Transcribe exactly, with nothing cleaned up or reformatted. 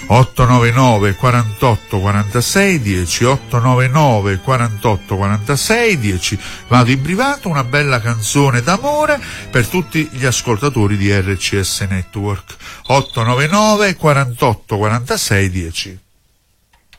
otto nove nove quarantotto quarantasei dieci, otto nove nove quarantotto quarantasei dieci. Vado in privato, una bella canzone d'amore per tutti gli ascoltatori di R C S Network. otto nove nove quarantotto quarantasei dieci.